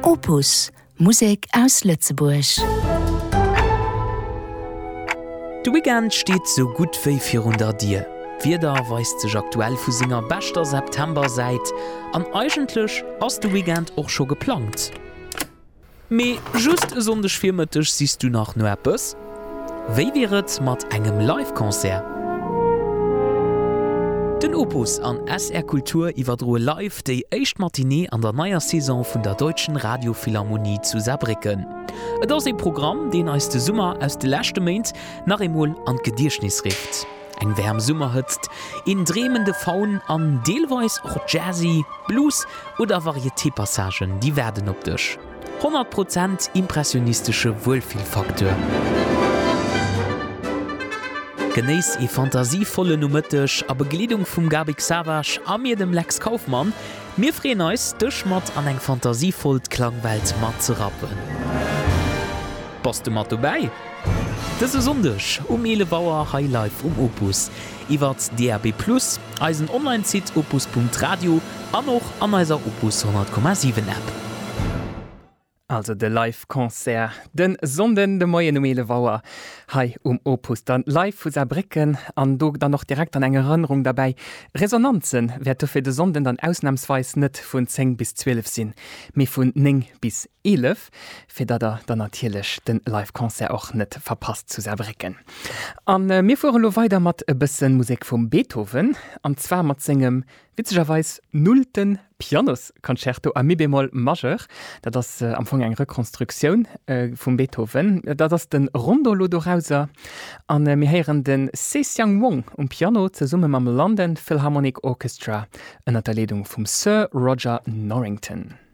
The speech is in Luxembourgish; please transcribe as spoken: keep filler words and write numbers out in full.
Opus, Musik aus Lützeburg. De Weekend steht so gut wie vierhundert Dir. Wieder weist sich aktuell vu Singer bester September seit, an eigentlich ass de Weekend auch schon geplant. Me just sondech firmetisch siehst du nach no etwas? Wéi wäret mat engem Live-Konzert? Den Opus an S R Kultur iwwerdroe live déi éicht Matinée an der neier Saison vun der Deutschen Radiophilharmonie zu Saarbrücken. Et ass e Programm, den als de Summer aus de lächte Meint nach emol an Gedierschnis rift. Eng wärm Summer hëtzt, in dremende Faun an deelweis och Jazzy, Blues oder Varieté-Passagen, die werden op dech. hundert Prozent impressionistische Wohlfühlfaktor. Genéis e fantasievolle Numëttech a Begliedung vum Gabik Savage a mir dem Lex Kaufmann, mir freen eus dech mat an eng fantasievollt Klangwelt mat ze rappen. Passt du mat vorbei? Das ist sondech um Elebauer Highlife um Opus. Iwer D R B plus, eisen Online-Site opus punkt radio, an noch an eiser Opus hundert Komma sieben App. Also de Live-Konzert, den Sonden de Moie um Elebauer hei um Opus, dann live vu Saarbrücken, an do dann noch direkt an enger Erinnerung dabei. Resonanzen werd fir de Sonden dann ausnahmsweis net vun zehn bis zwölf sinn, mé vun neun bis elf, fir dat er dann natierlech den Live-Konzert auch net verpasst zu Saarbrücken. An äh, mir fuhren lo weiter mat e bëssen Musik vum Beethoven, anzwer mat singem witzigerweis nullten Pianos-Concerto a mi bemol majeur, dat das äh, am Anfang eng Rekonstruktion äh, vum Beethoven, dat das den Rondo Lodorhauser an äh, mir heieren den Se-Siang Wong um Piano ze summe am London Philharmonic Orchestra, en Erledung vum Sir Roger Norrington.